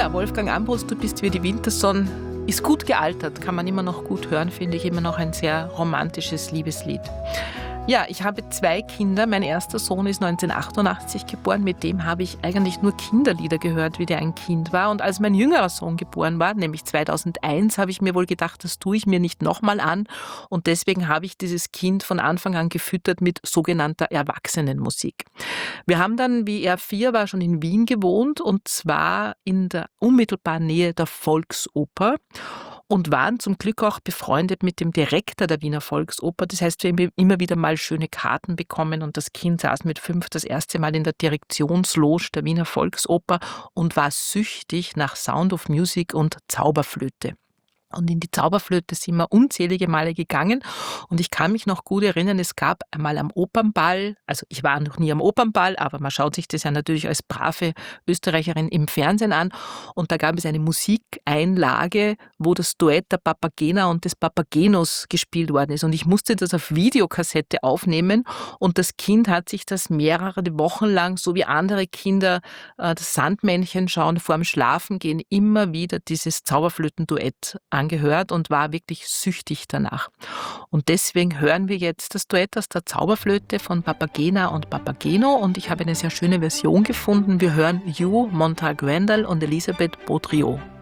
Ja, Wolfgang Ambros, Du bist wie die Wintersonne, ist gut gealtert, kann man immer noch gut hören, finde ich, immer noch ein sehr romantisches Liebeslied. Ja, ich habe 2 Kinder. Mein erster Sohn ist 1988 geboren. Mit dem habe ich eigentlich nur Kinderlieder gehört, wie der ein Kind war. Und als mein jüngerer Sohn geboren war, nämlich 2001, habe ich mir wohl gedacht, das tue ich mir nicht nochmal an. Und deswegen habe ich dieses Kind von Anfang an gefüttert mit sogenannter Erwachsenenmusik. Wir haben dann, wie er 4 war, schon in Wien gewohnt, und zwar in der unmittelbaren Nähe der Volksoper. Und waren zum Glück auch befreundet mit dem Direktor der Wiener Volksoper. Das heißt, wir haben immer wieder mal schöne Karten bekommen und das Kind saß mit 5 das erste Mal in der Direktionsloge der Wiener Volksoper und war süchtig nach Sound of Music und Zauberflöte. Und in die Zauberflöte sind wir unzählige Male gegangen. Und ich kann mich noch gut erinnern, es gab einmal am Opernball, also ich war noch nie am Opernball, aber man schaut sich das ja natürlich als brave Österreicherin im Fernsehen an. Und da gab es eine Musikeinlage, wo das Duett der Papagena und des Papagenos gespielt worden ist. Und ich musste das auf Videokassette aufnehmen. Und das Kind hat sich das mehrere Wochen lang, so wie andere Kinder das Sandmännchen schauen, vorm Schlafengehen immer wieder dieses Zauberflötenduett angehört und war wirklich süchtig danach. Und deswegen hören wir jetzt das Duett aus der Zauberflöte von Papagena und Papageno und ich habe eine sehr schöne Version gefunden. Wir hören Hugh Montalguendal und Elisabeth Baudriot.